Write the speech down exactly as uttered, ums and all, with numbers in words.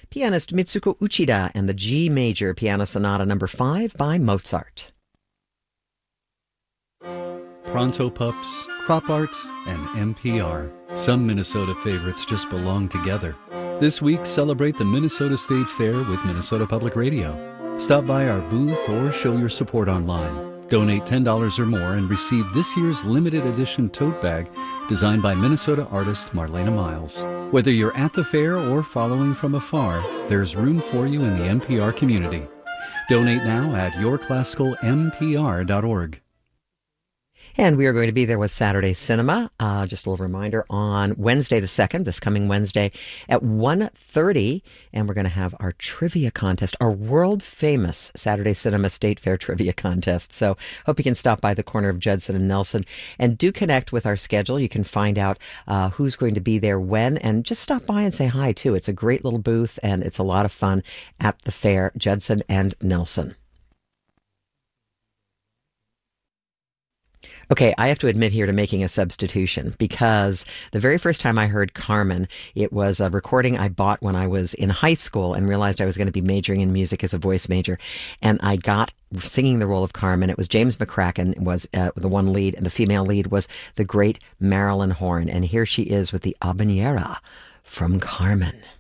pianist Mitsuko Uchida and the G Major Piano Sonata number five by Mozart. Pronto Pups, Crop Art, and N P R. Some Minnesota favorites just belong together. This week, celebrate the Minnesota State Fair with Minnesota Public Radio. Stop by our booth or show your support online. Donate ten dollars or more and receive this year's limited edition tote bag designed by Minnesota artist Marlena Miles. Whether you're at the fair or following from afar, there's room for you in the N P R community. Donate now at your classical n p r dot org. And we are going to be there with Saturday Cinema. Uh, just a little reminder, on Wednesday the second, this coming Wednesday at one thirty. And we're going to have our trivia contest, our world-famous Saturday Cinema State Fair Trivia Contest. So hope you can stop by the corner of Judson and Nelson. And do connect with our schedule. You can find out uh, who's going to be there when. And just stop by and say hi, too. It's a great little booth, and it's a lot of fun at the fair, Judson and Nelson. Okay, I have to admit here to making a substitution, because the very first time I heard Carmen, it was a recording I bought when I was in high school and realized I was going to be majoring in music as a voice major. And I got singing the role of Carmen. It was James McCracken was uh, the one lead, and the female lead was the great Marilyn Horne. And here she is with the habanera from Carmen.